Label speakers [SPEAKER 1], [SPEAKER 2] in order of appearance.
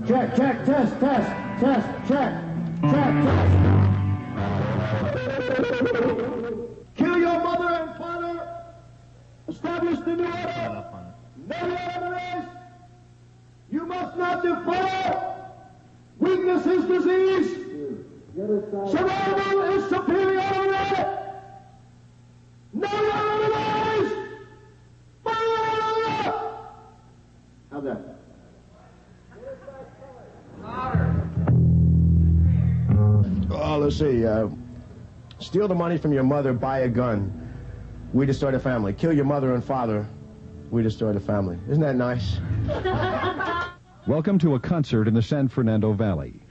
[SPEAKER 1] Check, check, test, check, test. Kill your mother and father. Establish the new order. Never race. You must not defy. Weakness is disease. Survival is superiority. Never otherwise. How's that? Oh, let's see. Steal the money from your mother, buy a gun. We destroy the family. Kill your mother and father. We destroy the family. Isn't that nice?
[SPEAKER 2] Welcome to a concert in the San Fernando Valley.